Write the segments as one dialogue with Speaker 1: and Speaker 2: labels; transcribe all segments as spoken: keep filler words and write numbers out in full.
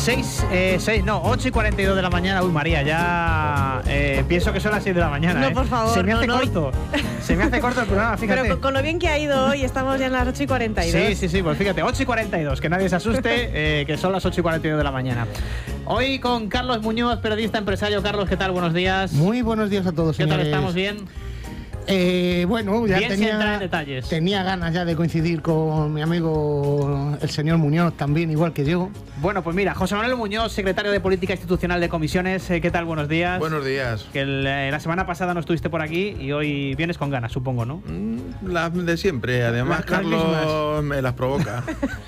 Speaker 1: seis, eh, seis, no, ocho y cuarenta y dos de la mañana. Uy, María, ya eh, pienso que son las seis de la mañana.
Speaker 2: No,
Speaker 1: ¿eh?
Speaker 2: por favor.
Speaker 1: Se me hace
Speaker 2: no,
Speaker 1: corto. No. Se me hace corto el programa, fíjate.
Speaker 2: Pero con, con lo bien que ha ido hoy, estamos ya en las ocho y cuarenta y dos.
Speaker 1: Sí, sí, sí, pues fíjate, ocho y cuarenta y dos, que nadie se asuste, eh, que son las ocho y cuarenta y dos de la mañana. Hoy con Carlos Muñoz, periodista, empresario. Carlos, ¿qué tal? Buenos días.
Speaker 3: Muy buenos días a todos,
Speaker 1: ¿Qué
Speaker 3: señores.
Speaker 1: tal, estamos? ¿Bien?
Speaker 3: Eh, bueno, ya
Speaker 1: Bien, sin entrar en
Speaker 3: tenía,
Speaker 1: detalles.
Speaker 3: tenía ganas ya de coincidir con mi amigo el señor Muñoz, también, igual que yo.
Speaker 1: Bueno, pues mira, José Manuel Muñoz, secretario de Política Institucional de Comisiones. Eh, ¿Qué tal? Buenos días.
Speaker 4: Buenos días.
Speaker 1: Que el, eh, la semana pasada no estuviste por aquí y hoy vienes con ganas, supongo, ¿no?
Speaker 4: Mm, las de siempre, además
Speaker 1: Las
Speaker 4: Carlos
Speaker 1: mismas.
Speaker 4: me las provoca.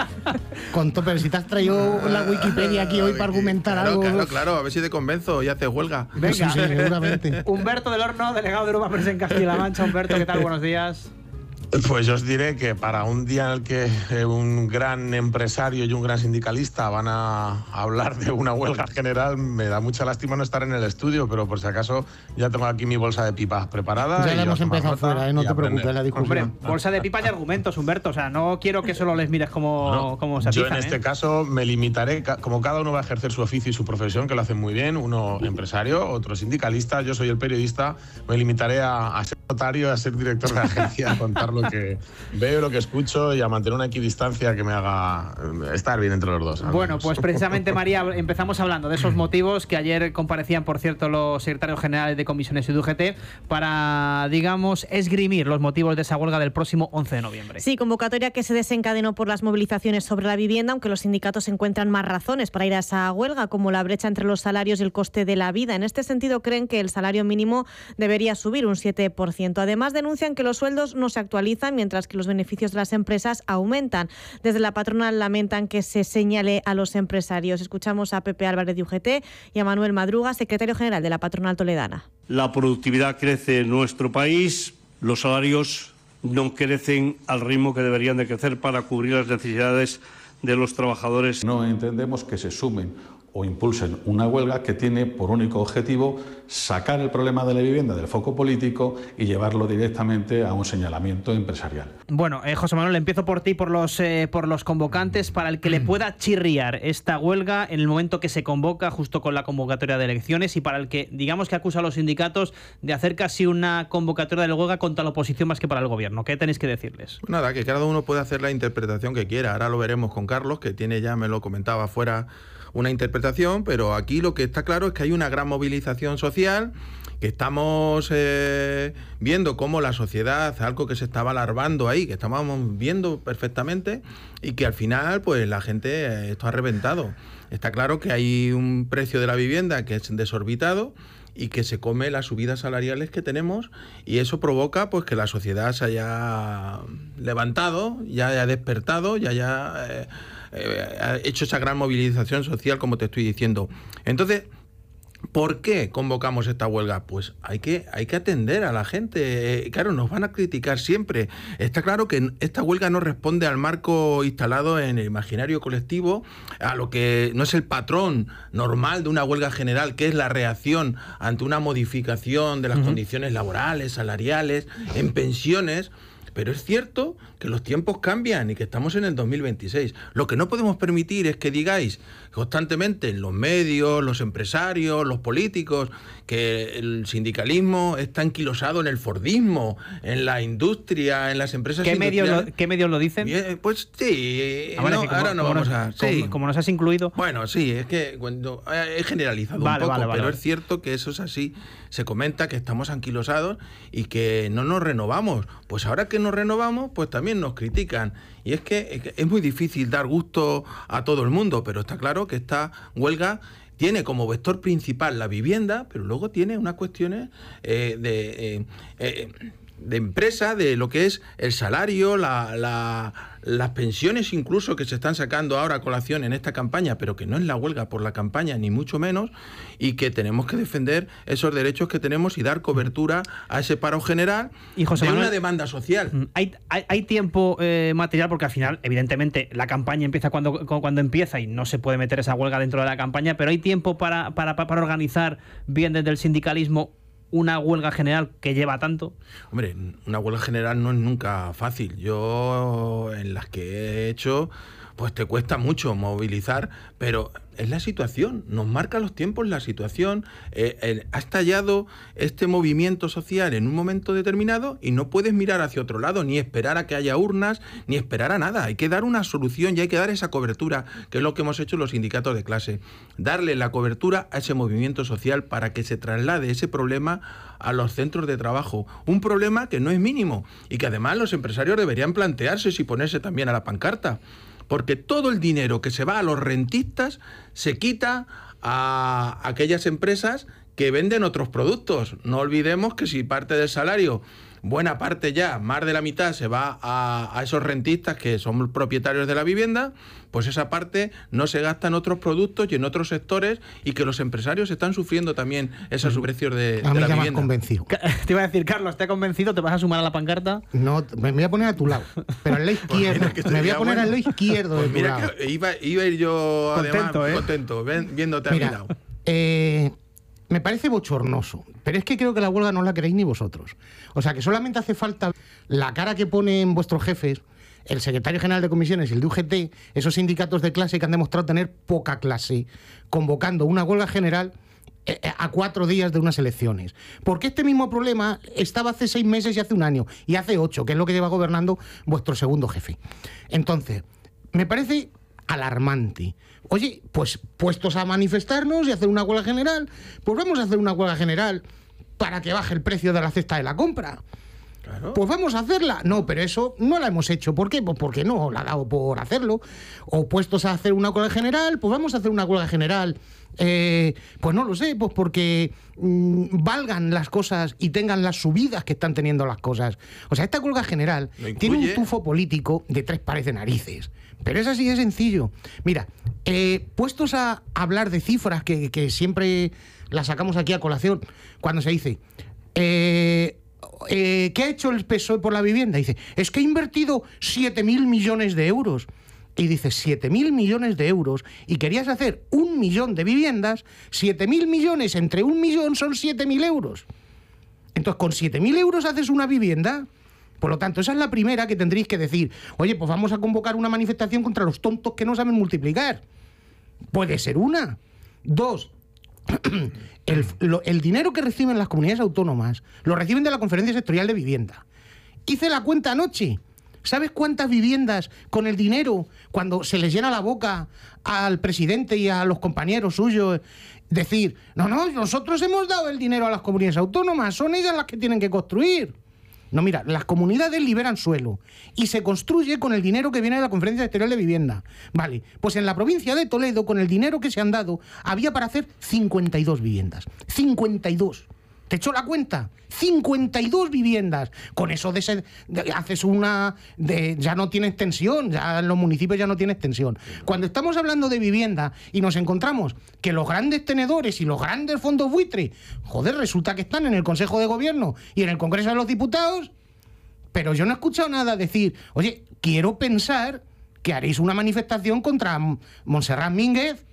Speaker 3: Con to, pero si te has traído la Wikipedia aquí hoy para argumentar
Speaker 4: claro,
Speaker 3: algo.
Speaker 4: Claro, claro, a ver si te convenzo y haces huelga.
Speaker 1: Venga.
Speaker 3: Sí, sí, seguramente.
Speaker 1: Humberto del Horno, delegado de Europa Press en Castilla-La Mancha. Humberto, ¿qué tal? Buenos días.
Speaker 5: Pues yo os diré que para un día en el que eh, un gran empresario y un gran sindicalista van a hablar de una huelga general, me da mucha lástima no estar en el estudio, pero por si acaso ya tengo aquí mi bolsa de pipas preparada.
Speaker 3: Ya
Speaker 5: y
Speaker 3: la
Speaker 5: a
Speaker 3: hemos
Speaker 5: tomar
Speaker 3: empezado
Speaker 5: nota
Speaker 3: fuera, ¿eh? No
Speaker 5: y
Speaker 3: te preocupes,
Speaker 5: aprender.
Speaker 3: la discusión.
Speaker 1: Hombre, bolsa de pipas y argumentos, Humberto. O sea, no quiero que solo les mires como,
Speaker 5: No,
Speaker 1: como se
Speaker 5: yo
Speaker 1: atizan,
Speaker 5: en este
Speaker 1: ¿eh?
Speaker 5: caso me limitaré, ca- como cada uno va a ejercer su oficio y su profesión, que lo hacen muy bien, uno empresario, otro sindicalista, yo soy el periodista, me limitaré a, a ser notario, a ser director de agencia, a contar lo que veo, lo que escucho y a mantener una equidistancia que me haga eh, estar bien entre los dos. al
Speaker 1: Bueno,
Speaker 5: menos.
Speaker 1: pues precisamente, María, empezamos hablando de esos motivos que ayer comparecían, por cierto, los secretarios generales de comisiones y de U G T para, digamos, esgrimir los motivos de esa huelga del próximo once de noviembre.
Speaker 2: Sí, convocatoria que se desencadenó por las movilizaciones sobre la vivienda, aunque los sindicatos encuentran más razones para ir a esa huelga, como la brecha entre los salarios y el coste de la vida. En este sentido, creen que el salario mínimo debería subir un siete por ciento. Además, denuncian que los sueldos no se actualizan, mientras que los beneficios de las empresas aumentan. Desde la patronal lamentan que se señale a los empresarios. Escuchamos a Pepe Álvarez de U G T y a Manuel Madruga, secretario general de la patronal toledana.
Speaker 6: La productividad crece en nuestro país, los salarios no crecen al ritmo que deberían de crecer para cubrir las necesidades de los trabajadores.
Speaker 7: No entendemos que se sumen o impulsen una huelga que tiene por único objetivo sacar el problema de la vivienda del foco político y llevarlo directamente a un señalamiento empresarial.
Speaker 1: Bueno, eh, José Manuel, empiezo por ti, por los, eh, por los convocantes, para el que le pueda chirriar esta huelga en el momento que se convoca, justo con la convocatoria de elecciones, y para el que, digamos, que acusa a los sindicatos de hacer casi una convocatoria de huelga contra la oposición más que para el gobierno. ¿Qué tenéis que decirles?
Speaker 4: Pues nada, que cada uno puede hacer la interpretación que quiera. Ahora lo veremos con Carlos, que tiene ya, me lo comentaba afuera, una interpretación, pero aquí lo que está claro es que hay una gran movilización social, que estamos eh, viendo cómo la sociedad, algo que se estaba alarmando ahí, que estábamos viendo perfectamente, y que al final pues la gente, eh, esto ha reventado. Está claro que hay un precio de la vivienda que es desorbitado y que se come las subidas salariales que tenemos, y eso provoca pues que la sociedad se haya levantado, ya haya despertado, ya haya eh, eh, hecho esa gran movilización social, como te estoy diciendo. Entonces, ¿por qué convocamos esta huelga? Pues hay que, hay que atender a la gente. Claro, nos van a criticar siempre. Está claro que esta huelga no responde al marco instalado en el imaginario colectivo, a lo que no es el patrón normal de una huelga general, que es la reacción ante una modificación de las uh-huh. condiciones laborales, salariales, en pensiones. Pero es cierto que los tiempos cambian y que estamos en el dos mil veintiséis. Lo que no podemos permitir es que digáis constantemente en los medios, los empresarios, los políticos, que el sindicalismo está anquilosado en el fordismo, en la industria, en las empresas
Speaker 1: ¿Qué
Speaker 4: industriales.
Speaker 1: Medios lo, ¿Qué medios lo dicen?
Speaker 4: Bien, pues sí,
Speaker 1: ah, vale,
Speaker 4: no,
Speaker 1: como,
Speaker 4: ahora no
Speaker 1: como
Speaker 4: vamos
Speaker 1: nos,
Speaker 4: a...
Speaker 1: Como,
Speaker 4: sí.
Speaker 1: como nos has incluido...
Speaker 4: Bueno, sí, es que cuando he generalizado
Speaker 1: vale,
Speaker 4: un poco,
Speaker 1: vale, vale,
Speaker 4: pero
Speaker 1: vale.
Speaker 4: es cierto que eso es así. Se comenta que estamos anquilosados y que no nos renovamos. Pues ahora que nos renovamos, pues también nos critican. Y es que es muy difícil dar gusto a todo el mundo, pero está claro que esta huelga tiene como vector principal la vivienda, pero luego tiene unas cuestiones eh, de... Eh, eh, de empresa, de lo que es el salario, la, la, las pensiones incluso que se están sacando ahora a colación en esta campaña, pero que no es la huelga por la campaña, ni mucho menos, y que tenemos que defender esos derechos que tenemos y dar cobertura a ese paro general
Speaker 1: y José
Speaker 4: de
Speaker 1: Manuel,
Speaker 4: una demanda social.
Speaker 1: Hay, hay, hay tiempo eh, material, porque al final, evidentemente, la campaña empieza cuando, cuando empieza y no se puede meter esa huelga dentro de la campaña, pero hay tiempo para, para, para organizar bien desde el sindicalismo una huelga general que lleva tanto.
Speaker 4: Hombre, una huelga general no es nunca fácil. Yo, en las que he hecho, pues te cuesta mucho movilizar, pero es la situación, nos marca los tiempos la situación, eh, eh, ha estallado este movimiento social en un momento determinado y no puedes mirar hacia otro lado, ni esperar a que haya urnas, ni esperar a nada, hay que dar una solución y hay que dar esa cobertura, que es lo que hemos hecho los sindicatos de clase, darle la cobertura a ese movimiento social para que se traslade ese problema a los centros de trabajo, un problema que no es mínimo y que además los empresarios deberían plantearse si ponerse también a la pancarta. Porque todo el dinero que se va a los rentistas se quita a aquellas empresas que venden otros productos. No olvidemos que si parte del salario, buena parte ya, más de la mitad, se va a, a esos rentistas que son propietarios de la vivienda, pues esa parte no se gasta en otros productos y en otros sectores, y que los empresarios están sufriendo también esos precios de,
Speaker 3: a
Speaker 4: de
Speaker 3: mí
Speaker 4: la
Speaker 3: ya me has
Speaker 4: vivienda.
Speaker 3: convencido.
Speaker 1: Te iba a decir, Carlos, ¿te ha convencido? ¿Te vas a sumar a la pancarta?
Speaker 3: No, me voy a poner a tu lado, pero al lado izquierdo.
Speaker 4: Pues
Speaker 3: me voy a poner
Speaker 4: bueno.
Speaker 3: al lado izquierdo
Speaker 4: Pues
Speaker 3: de tu
Speaker 4: mira
Speaker 3: lado.
Speaker 4: que iba, iba a ir yo
Speaker 1: Contento,
Speaker 4: además
Speaker 1: ¿eh?
Speaker 4: contento, ven- viéndote a mi
Speaker 3: Mira,
Speaker 4: lado.
Speaker 3: eh, me parece bochornoso, pero es que creo que la huelga no la queréis ni vosotros. O sea, que solamente hace falta la cara que ponen vuestros jefes, el secretario general de comisiones y el de U G T, esos sindicatos de clase que han demostrado tener poca clase, convocando una huelga general eh, a cuatro días de unas elecciones. Porque este mismo problema estaba hace seis meses y hace un año, y hace ocho, que es lo que lleva gobernando vuestro segundo jefe. Entonces, me parece alarmante. Oye, pues puestos a manifestarnos y hacer una huelga general, pues vamos a hacer una huelga general para que baje el precio de la cesta de la compra.
Speaker 4: Claro.
Speaker 3: Pues vamos a hacerla. No, pero eso no la hemos hecho. ¿Por qué? Pues porque no la ha dado por hacerlo. O puestos a hacer una huelga general, pues vamos a hacer una huelga general. Eh, pues no lo sé, pues porque mmm, valgan las cosas y tengan las subidas que están teniendo las cosas. O sea, esta huelga general
Speaker 4: Lo
Speaker 3: tiene un
Speaker 4: incluye.
Speaker 3: tufo político de tres pares de narices. Pero es así de sencillo. Mira, eh, puestos a hablar de cifras que, que siempre las sacamos aquí a colación, cuando se dice, eh, eh, ¿qué ha hecho el P S O E por la vivienda? Dice, es que ha invertido siete mil millones de euros. Y dice, siete mil millones de euros, y querías hacer un millón de viviendas, siete mil millones entre un millón son siete mil euros. Entonces, con siete mil euros haces una vivienda. Por lo tanto, esa es la primera que tendréis que decir. Oye, pues vamos a convocar una manifestación contra los tontos que no saben multiplicar. Puede ser una. Dos, el, lo, el dinero que reciben las comunidades autónomas lo reciben de la Conferencia Sectorial de Vivienda. Hice la cuenta anoche. ¿Sabes cuántas viviendas con el dinero, cuando se les llena la boca al presidente y a los compañeros suyos, decir, no, no, nosotros hemos dado el dinero a las comunidades autónomas, son ellas las que tienen que construir? No, mira, las comunidades liberan suelo y se construye con el dinero que viene de la Conferencia Sectorial de Vivienda. Vale, pues en la provincia de Toledo, con el dinero que se han dado, había para hacer cincuenta y dos viviendas. cincuenta y dos. ¿Te echó la cuenta? cincuenta y dos viviendas. Con eso de ser, de, haces una... De, ya no tiene extensión, ya en los municipios ya no tiene extensión. Cuando estamos hablando de vivienda y nos encontramos que los grandes tenedores y los grandes fondos buitre, joder, resulta que están en el Consejo de Gobierno y en el Congreso de los Diputados, pero yo no he escuchado nada decir, oye, quiero pensar que haréis una manifestación contra Montserrat Mínguez,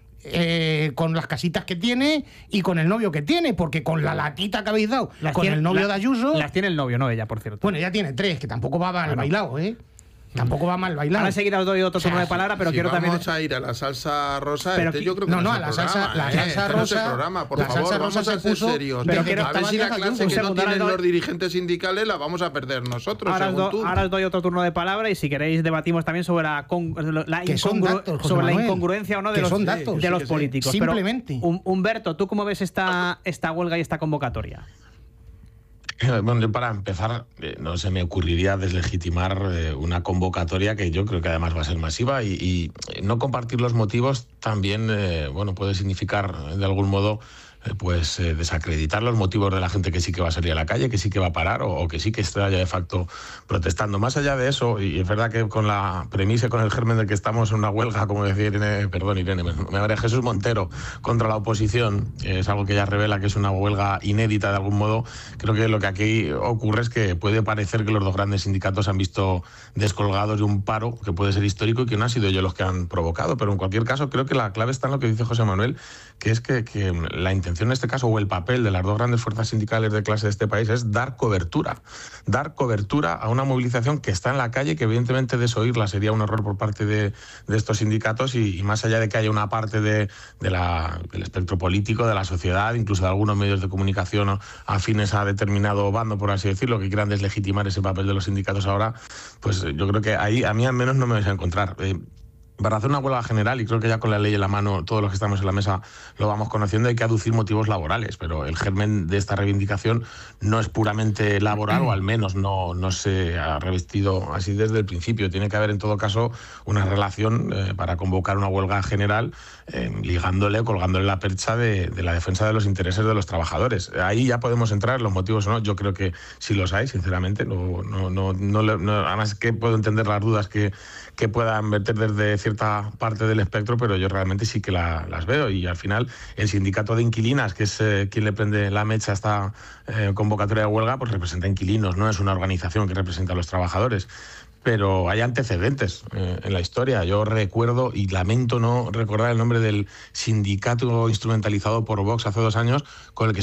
Speaker 3: Eh, con las casitas que tiene y con el novio que tiene, porque con la latita que habéis dado,
Speaker 1: Las
Speaker 3: con
Speaker 1: tiene-
Speaker 3: el novio
Speaker 1: la-
Speaker 3: de Ayuso...
Speaker 1: Las tiene el novio, no ella, por cierto.
Speaker 3: Bueno, ya tiene tres, que tampoco va mal
Speaker 1: Bueno.
Speaker 3: bailado, ¿eh? Tampoco va mal bailado.
Speaker 1: Ahora enseguida os doy otro
Speaker 3: O sea,
Speaker 1: turno de palabra, pero
Speaker 4: si
Speaker 1: quiero
Speaker 4: vamos
Speaker 1: también...
Speaker 4: a ir a la salsa rosa,
Speaker 1: Pero
Speaker 4: este
Speaker 1: qui-
Speaker 4: yo creo que
Speaker 3: no,
Speaker 4: no,
Speaker 3: no,
Speaker 4: es
Speaker 3: a
Speaker 4: el
Speaker 3: la salsa-
Speaker 4: programa,
Speaker 3: la
Speaker 4: ¿eh?
Speaker 3: salsa
Speaker 4: Este no es el
Speaker 3: rosa-
Speaker 4: programa, por
Speaker 3: la
Speaker 4: favor,
Speaker 3: salsa
Speaker 4: vamos
Speaker 3: rosa
Speaker 4: a
Speaker 3: se
Speaker 4: ser
Speaker 3: puso-
Speaker 4: serios.
Speaker 1: Pero
Speaker 3: desde
Speaker 1: quiero-
Speaker 3: que
Speaker 4: a ver
Speaker 3: estaba
Speaker 4: si la
Speaker 3: Díaz
Speaker 4: clase
Speaker 3: Ayuso.
Speaker 4: que
Speaker 1: Un
Speaker 4: no
Speaker 1: segundo,
Speaker 4: tienen
Speaker 1: ahora
Speaker 4: los
Speaker 1: doy-
Speaker 4: dirigentes sindicales la vamos a perder nosotros,
Speaker 1: Ahora os,
Speaker 4: según
Speaker 1: do-
Speaker 4: tú.
Speaker 1: ahora os doy otro turno de palabra y si queréis debatimos también sobre la, con- la,
Speaker 3: Que son
Speaker 1: incongru-
Speaker 3: datos, José
Speaker 1: sobre la
Speaker 3: Manuel.
Speaker 1: incongruencia o no de
Speaker 3: Que
Speaker 1: los,
Speaker 3: son datos.
Speaker 1: de
Speaker 3: Sí,
Speaker 1: los
Speaker 4: que sí.
Speaker 1: políticos.
Speaker 3: Simplemente.
Speaker 1: Pero, Hum- Humberto, ¿tú cómo ves esta, esta huelga y esta convocatoria?
Speaker 5: Bueno, yo para empezar, eh, no se me ocurriría deslegitimar eh, una convocatoria que yo creo que además va a ser masiva y, y no compartir los motivos también, eh, bueno, puede significar eh, de algún modo eh, pues eh, desacreditar los motivos de la gente que sí que va a salir a la calle, que sí que va a parar o, o que sí que está ya de facto protestando. Más allá de eso, y es verdad que con la premisa y con el germen de que estamos en una huelga, como decía Irene, perdón Irene, me María Jesús Montero, contra la oposición, eh, es algo que ya revela que es una huelga inédita de algún modo. Creo que lo que aquí ocurre es que puede parecer que los dos grandes sindicatos han visto descolgados de un paro que puede ser histórico y que no han sido ellos los que han provocado, pero en cualquier caso creo que la clave está en lo que dice José Manuel, que es que, que la intención intención en este caso, o el papel de las dos grandes fuerzas sindicales de clase de este país, es dar cobertura. Dar cobertura a una movilización que está en la calle, que evidentemente desoírla sería un error por parte de, de estos sindicatos, y, y más allá de que haya una parte de, de la, del espectro político, de la sociedad, incluso de algunos medios de comunicación afines a determinado bando, por así decirlo, que quieran deslegitimar ese papel de los sindicatos ahora, pues yo creo que ahí a mí al menos no me vais a encontrar. Eh, Para hacer una huelga general, y creo que ya con la ley en la mano todos los que estamos en la mesa lo vamos conociendo, hay que aducir motivos laborales, pero el germen de esta reivindicación no es puramente laboral, o al menos no, no se ha revestido así desde el principio. Tiene que haber en todo caso una relación eh, para convocar una huelga general, eh, ligándole, colgándole la percha de, de la defensa de los intereses de los trabajadores. Ahí ya podemos entrar en los motivos o no. Yo creo que sí los hay, sinceramente. No, no, no, no, no, además que puedo entender las dudas que, que puedan verter desde cierta parte del espectro, pero yo realmente sí que la, las veo, y al final el sindicato de inquilinas, que es eh, quien le prende la mecha a esta eh, convocatoria de huelga, pues representa inquilinos, no es una organización que representa a los trabajadores. Pero hay antecedentes eh, en la historia. Yo recuerdo, y lamento no recordar el nombre del sindicato instrumentalizado por Vox hace dos años, con el que